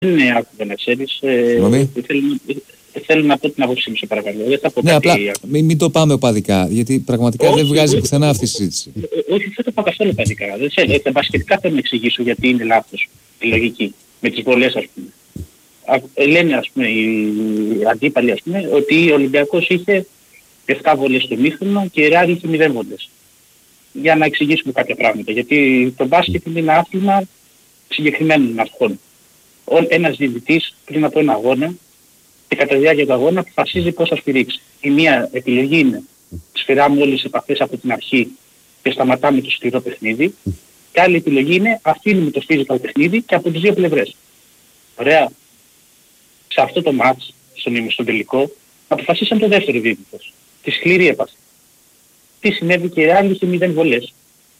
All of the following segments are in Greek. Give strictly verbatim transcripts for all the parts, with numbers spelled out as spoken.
Ναι, άκουγα να ξέρεις. Ε, θέλω να πω την άποψή μου, σε παρακαλώ. Δεν θα πω ναι, κάτι. Απλά μην, μην το πάμε οπαδικά, γιατί πραγματικά όχι, δεν βγάζει όχι, πουθενά αυτή η συζήτηση. Όχι, δεν το πάω καθόλου οπαδικά. Δεν θέλω. Τα μπασκετικά θέλω να εξηγήσω γιατί είναι λάθος η λογική. Με τις βολές, ας πούμε. Α, λένε, ας πούμε, οι αντίπαλοι, ας πούμε, ότι ο Ολυμπιακός είχε επτά βολές στο μήχρονο και η Ρεάλ είχε μηδέν βολές. Για να εξηγήσουμε κάποια πράγματα. Γιατί το μπάσκετ είναι ένα άθλημα συγκεκριμένων αρχών. Ένας διαιτητής πριν από ένα αγώνα και κατά τη διάρκεια του αγώνα αποφασίζει πώς θα σφυρίξει. Η μία επιλογή είναι σφυράμε όλες τις επαφές από την αρχή και σταματάμε το σκληρό παιχνίδι. Και άλλη επιλογή είναι αφήνουμε το physical παιχνίδι και από τις δύο πλευρές. Ωραία. Σε αυτό το μάτς, στον, στον τελικό, αποφασίσαν το δεύτερο διαιτητής. Τη σκληρή έπαση. Τι συνέβη και η Ρεάλ είχε μηδέν βολές.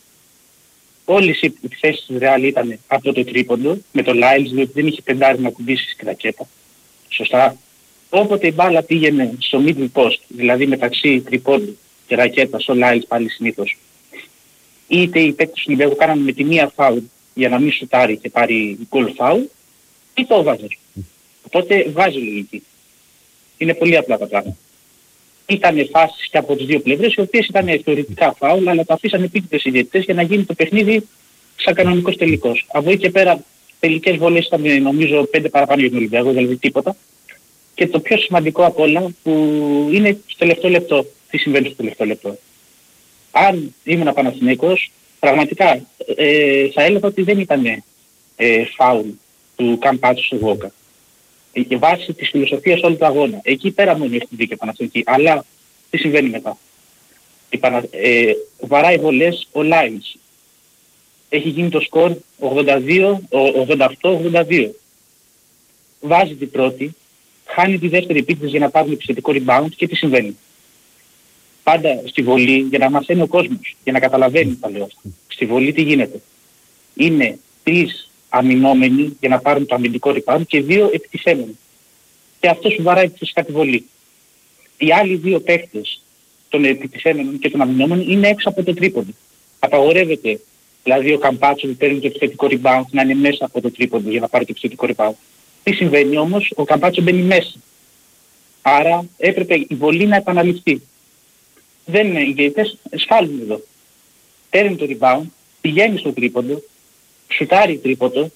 Όλες οι επιθέσεις της Ρεάλ ήταν από το τρίποντο, με το Lyles, διότι δεν είχε πεντάρι να κουμπίσει στη ρακέτα. Σωστά. Όποτε η μπάλα πήγαινε στο middle post, δηλαδή μεταξύ τρίποντου και ρακέτας, ο Lyles πάλι συνήθως, είτε οι παίκτες του Ολυμπιακού κάνανε με τη μία φάουλ για να μην σουτάρει και πάρει goal foul, είτε ο βάζερ. Οπότε βάζει λογική. Είναι πολύ απλά τα πράγματα. Ήταν φάσεις και από τις δύο πλευρές, οι οποίες ήταν θεωρητικά φάουλ, αλλά τα αφήσαν επίτηδες οι διαιτητές για να γίνει το παιχνίδι σαν κανονικός τελικός. Από εκεί και πέρα, τελικές βολές ήταν νομίζω πέντε παραπάνω για τον Ολυμπιακό, δηλαδή τίποτα. Και το πιο σημαντικό απ' όλα που είναι στο τελευταίο λεπτό. Τι συμβαίνει στο τελευταίο λεπτό. Αν ήμουν Παναθηναϊκός, πραγματικά ε, θα έλεγα ότι δεν ήταν ε, φάουλ του Καμπάτσου στο Βόκα. Και βάσει της φιλοσοφίας όλου του αγώνα. Εκεί πέρα μόνο έχει δίκιο Παναθηναϊκή. Αλλά τι συμβαίνει μετά. Η Πανα... ε, βαράει βολές ο Lyles. Έχει γίνει το σκορ ογδόντα δύο, ογδόντα οκτώ ογδόντα δύο. Βάζει την πρώτη, χάνει τη δεύτερη επίθεση για να πάρει επιθετικό rebound και τι συμβαίνει. Πάντα στη βολή, για να μαθαίνει ο κόσμος, για να καταλαβαίνει τα λέω. Στη βολή τι γίνεται. Είναι τρεις αμυνόμενοι για να πάρουν το αμυντικό rebound και δύο επιτιθέμενοι. Και αυτό σου βαράει φυσικά τη βολή. Οι άλλοι δύο παίκτες των επιτιθέμενων και των αμυνόμενων είναι έξω από το τρίποντο. Απαγορεύεται δηλαδή ο Καμπάτσο που παίρνει το επιθετικό rebound να είναι μέσα από το τρίποντο για να πάρει το επιθετικό rebound. Τι συμβαίνει όμως, ο Καμπάτσο μπαίνει μέσα. Άρα έπρεπε η βολή να επαναληφθεί. Δεν είναι, οι διαιτητές σφάλουν εδώ. Παίρνει το rebound, πηγαίνει στο τρίποντο, σουτάρει τρίποντο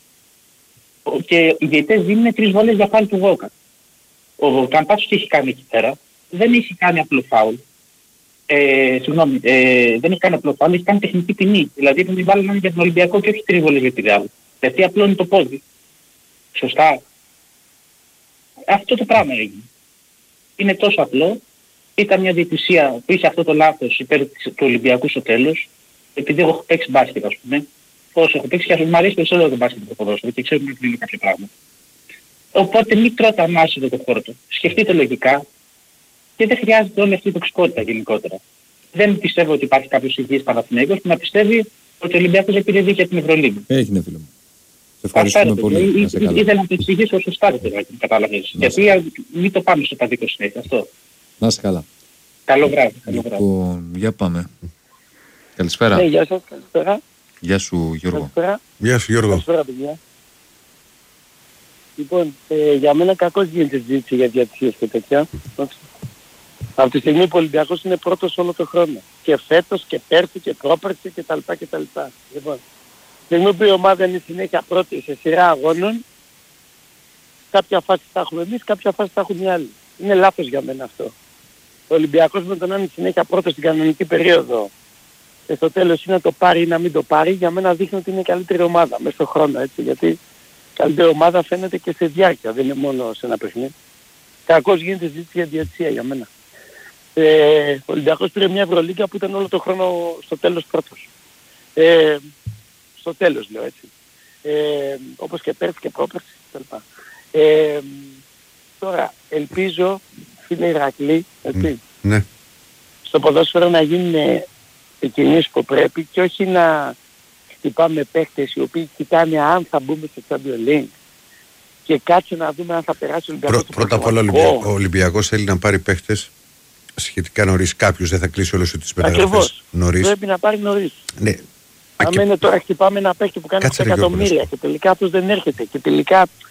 και οι διαιτητές δίνουν τρεις βόλες για φάουλ του Βόκα. Ο Καμπάτσος τι έχει κάνει εκεί πέρα, δεν έχει κάνει απλό φάουλ. Ε, συγγνώμη, ε, δεν έχει κάνει απλό φάουλ, έχει κάνει τεχνική ποινή. Δηλαδή που την βάλουν για τον Ολυμπιακό και όχι τρεις βόλες για τη Ρεάλ. Γιατί απλώνει το πόδι. Σωστά. Αυτό το πράγμα έγινε. Είναι τόσο απλό. Ήταν μια διαιτησία που είχε αυτό το λάθος υπέρ του Ολυμπιακού στο τέλος. Επειδή εγώ έχω παίξει μπάσκετ, ας πούμε. Όσο έχω παίξει και ας μου αρέσει περισσότερο το μπάσκετ το ποδόσφαιρο και ξέρω ότι είναι κάποια πράγματα. Οπότε μην τρώτε αμάσιτο το χώρο του. Σκεφτείτε λογικά και δεν χρειάζεται όλη αυτή η τοξικότητα γενικότερα. Δεν πιστεύω ότι υπάρχει κάποιος υγιής Παναθηναϊκός που να πιστεύει ότι ο Ολυμπιακός δεν πήρε δίκαια την Ευρωλίγα. Έγινε, φίλε μου. Σε ευχαριστούμε πολύ. Ήθελα να το εξηγήσω όσο στάρετε, κατάλαβες. Γιατί μην το πάμε στο παδικό συνέχεια αυτό. Να είσαι καλά. Καλό βράδυ. Καλό βράδυ. Λοιπόν, για πάμε. Καλησπέρα. Ναι, γεια σας, καλησπέρα. Γεια σου Γιώργο. Καλησπέρα. Γεια σου Γιώργο. Καλησπέρα παιδιά. Λοιπόν, ε, για μένα κακώς γίνεται συζήτηση για διατησίες και τέτοια. Από τη στιγμή που ο Ολυμπιακός είναι πρώτος όλο το χρόνο. Και φέτος και πέρσι και πρόπερσι και τα λοιπά και τα λοιπά. Λοιπόν, τη στιγμή που η ομάδα είναι συνέχεια πρώτη σε σειρά αγώνων, κάποια φάση θα έχουμε εμείς, κάποια φάση θα έχουν οι άλλοι. Είναι λάθος για μένα αυτό. Ο Ολυμπιακός με τον να είναι συνέχεια πρώτος στην κανονική περίοδο και στο τέλος είναι να το πάρει ή να μην το πάρει, για μένα δείχνει ότι είναι η καλύτερη ομάδα μέσα στον χρόνο, έτσι, γιατί η καλύτερη ομάδα φαίνεται και σε διάρκεια, δεν είναι μόνο σε ένα παιχνίδι. Κακώς γίνεται συζήτηση για διαιτησία για μένα. Ε, ο Ολυμπιακός πήρε μια Ευρωλίγκα που ήταν όλο το χρόνο στο τέλος πρώτος. Ε, στο τέλος λέω έτσι. Ε, όπως και πέρσι και πρόπερσι κλπ. Ε, τώρα ελπίζω, φίλε Ηρακλή, έτσι, ναι. στο ποδόσφαιρο να γίνουν οι κινήσεις που πρέπει και όχι να χτυπάμε παίχτες οι οποίοι κοιτάνε αν θα μπούμε στο Champions League και κάτσε να δούμε αν θα περάσει ο Ολυμπιακός. Πρω, πρώτα απ' όλα ο Ολυμπιακός θέλει να πάρει παίχτες σχετικά νωρίς. Κάποιος δεν θα κλείσει όλες τις μεταγραφές νωρίς. Πρέπει να πάρει νωρίς. Ναι. Αν και... είναι τώρα χτυπάμε ένα παίχτη που κάνει εκατομμύρια και τελικά αυτός δεν έρχεται και τελικά